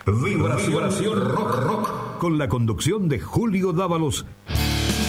Vibración Rock. Con la conducción de Julio Dávalos